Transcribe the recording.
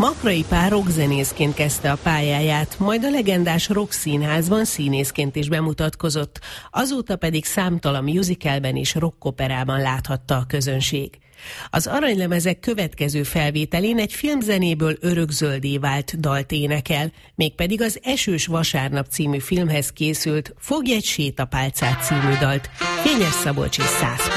Makrai Pál rockzenészként kezdte a pályáját, majd a legendás Rock Színházban színészként is bemutatkozott, azóta pedig számtalan musicalben és rockoperában láthatta a közönség. Az Aranylemezek következő felvételén egy filmzenéből örökzöldé vált dalt énekel, mégpedig az Esős vasárnap című filmhez készült Fogj egy sétapálcát című dalt, Fényes Szabolcs és Szász